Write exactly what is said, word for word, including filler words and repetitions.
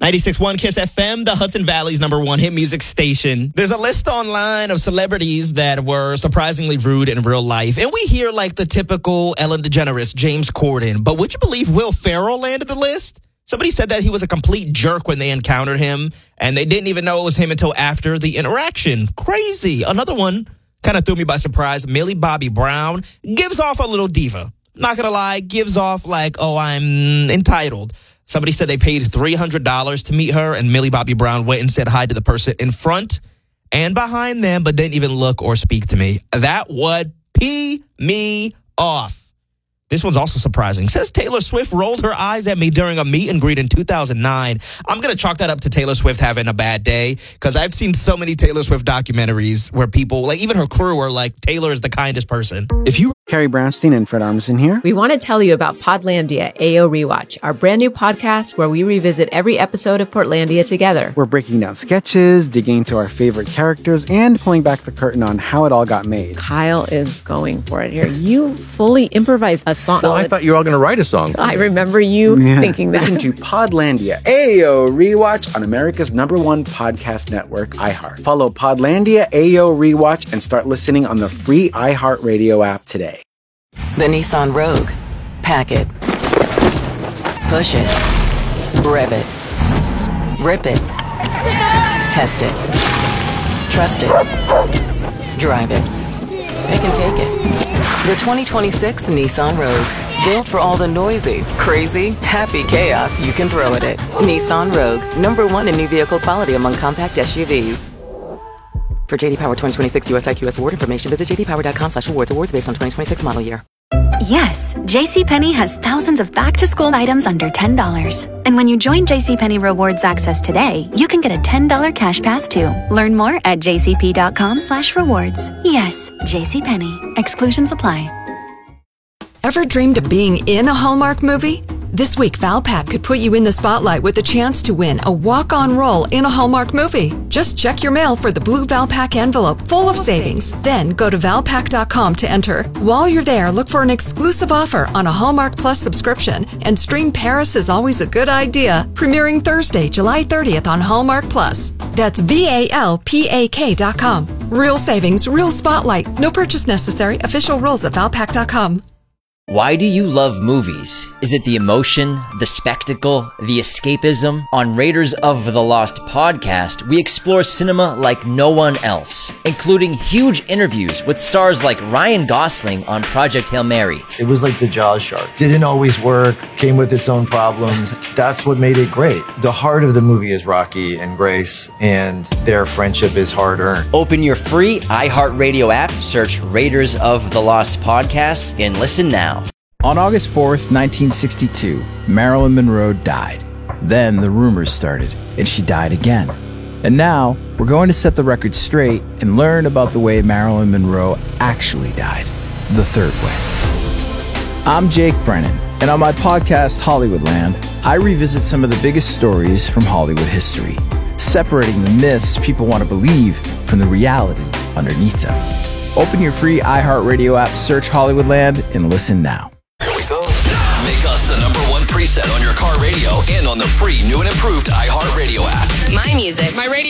ninety-six point one Kiss F M, the Hudson Valley's number one hit music station. There's a list online of celebrities that were surprisingly rude in real life. And we hear like the typical Ellen DeGeneres, James Corden. But would you believe Will Ferrell landed the list? Somebody said that he was a complete jerk when they encountered him. And they didn't even know it was him until after the interaction. Crazy. Another one kind of threw me by surprise. Millie Bobby Brown gives off a little diva. Not going to lie, gives off like, oh, I'm entitled. Somebody said they paid three hundred dollars to meet her, and Millie Bobby Brown went and said hi to the person in front and behind them, but didn't even look or speak to me. That would pee me off. This one's also surprising. Says Taylor Swift rolled her eyes at me during a meet and greet in two thousand nine. I'm going to chalk that up to Taylor Swift having a bad day, because I've seen so many Taylor Swift documentaries where people, like even her crew, are like, Taylor is the kindest person. If you Carrie Brownstein and Fred Armisen here. We want to tell you about Podlandia A O Rewatch, our brand new podcast where we revisit every episode of Portlandia together. We're breaking down sketches, digging into our favorite characters, and pulling back the curtain on how it all got made. Kyle is going for it here. You fully improvised a song. Well, I thought you were all going to write a song. I remember you yeah. thinking that. Listen to Podlandia A O Rewatch on America's number one podcast network, iHeart. Follow Podlandia A O Rewatch and start listening on the free iHeartRadio app today. The Nissan Rogue. Pack it. Push it. Rev it. Rip it. Test it. Trust it. Drive it. Pick and take it. The twenty twenty-six Nissan Rogue. Built for all the noisy, crazy, happy chaos you can throw at it. Nissan Rogue. Number one in new vehicle quality among compact S U Vs. For J D Power twenty twenty-six U S I Q S award information, visit j d power dot com slash awards. Awards based on twenty twenty-six model year. Yes, JCPenney has thousands of back-to-school items under ten dollars. And when you join JCPenney Rewards Access today, you can get a ten dollars cash pass too. Learn more at j c p dot com slash rewards. Yes, JCPenney. Exclusions apply. Ever dreamed of being in a Hallmark movie? This week, Valpak could put you in the spotlight with a chance to win a walk-on role in a Hallmark movie. Just check your mail for the blue Valpak envelope full of savings. Then go to valpak dot com to enter. While you're there, look for an exclusive offer on a Hallmark Plus subscription and stream Paris is Always a Good Idea, premiering Thursday, July thirtieth on Hallmark Plus. That's V A L P A K dot com. Real savings, real spotlight. No purchase necessary. Official rules at valpak dot com. Why do you love movies? Is it the emotion, the spectacle, the escapism? On Raiders of the Lost podcast, we explore cinema like no one else, including huge interviews with stars like Ryan Gosling on Project Hail Mary. It was like the Jaws shark. Didn't always work, came with its own problems. That's what made it great. The heart of the movie is Rocky and Grace, and their friendship is hard-earned. Open your free iHeartRadio app, search Raiders of the Lost podcast, and listen now. On August fourth, nineteen sixty-two, Marilyn Monroe died. Then the rumors started, and she died again. And now, we're going to set the record straight and learn about the way Marilyn Monroe actually died. The third way. I'm Jake Brennan, and on my podcast, Hollywoodland, I revisit some of the biggest stories from Hollywood history, separating the myths people want to believe from the reality underneath them. Open your free iHeartRadio app, search Hollywoodland, and listen now. Make us the number one preset on your car radio and on the free new and improved iHeartRadio app. My music, my radio.